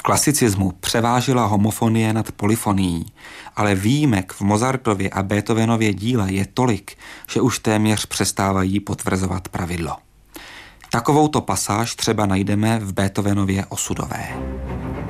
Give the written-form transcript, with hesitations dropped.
klasicismu převážila homofonie nad polyfonií, ale výjimek v Mozartově a Beethovenově díle je tolik, že už téměř přestávají potvrzovat pravidlo. Takovouto pasáž třeba najdeme v Beethovenově Osudové.